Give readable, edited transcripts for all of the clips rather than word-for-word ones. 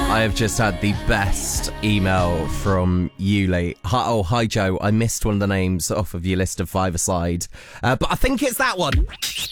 I have just had the best email from Yuli. Hi Joe, I missed one of the names off of your list of five-a-side, but I think it's that one.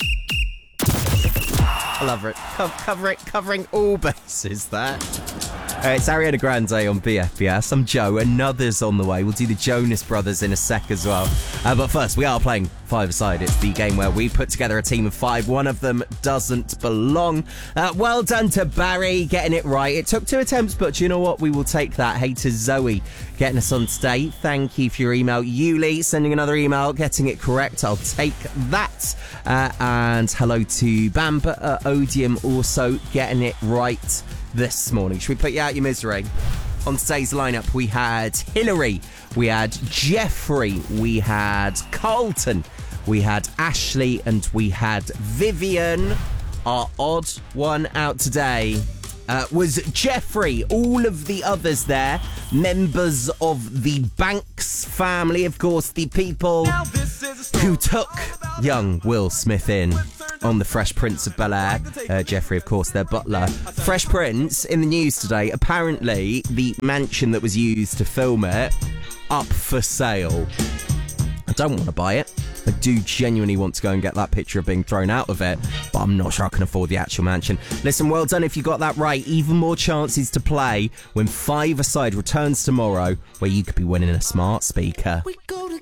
I love it. Covering all bases there. It's Ariana Grande on BFBS. I'm Joe. Another's on the way. We'll do the Jonas Brothers in a sec as well. But first, we are playing five-a-side. It's the game where we put together a team of five. One of them doesn't belong. Well done to Barry getting it right. It took 2 attempts, but you know what? We will take that. Hey to Zoe getting us on today. Thank you for your email. Yuli sending another email, getting it correct. I'll take that. And hello to Bamba Odium also getting it right this morning. Should we put you out your misery? On today's lineup, we had Hillary, we had Jeffrey, we had Carlton, we had Ashley, and we had Vivian. Our odd one out today was Jeffrey. All of the others there, members of the Banks family, of course, the people who took young Will Smith in on the Fresh Prince of Bel-Air. Jeffrey, of course, their butler. Fresh Prince, in the news today, apparently the mansion that was used to film it, up for sale. I don't want to buy it. I do genuinely want to go and get that picture of being thrown out of it, but I'm not sure I can afford the actual mansion. Listen, well done if you got that right. Even more chances to play when Five-a-Side returns tomorrow, where you could be winning a smart speaker. We go